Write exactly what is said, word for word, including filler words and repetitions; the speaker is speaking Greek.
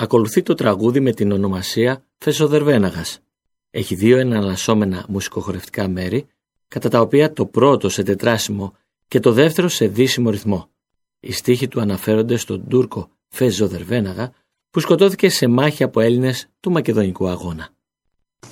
Ακολουθεί το τραγούδι με την ονομασία Φεζοδερβέναγας. Έχει δύο εναλλασσόμενα μουσικοχορευτικά μέρη, κατά τα οποία το πρώτο σε τετράσιμο και το δεύτερο σε δίσιμο ρυθμό. Οι στίχοι του αναφέρονται στον Τούρκο Φεζοδερβέναγα, που σκοτώθηκε σε μάχη από Έλληνες του Μακεδονικού αγώνα.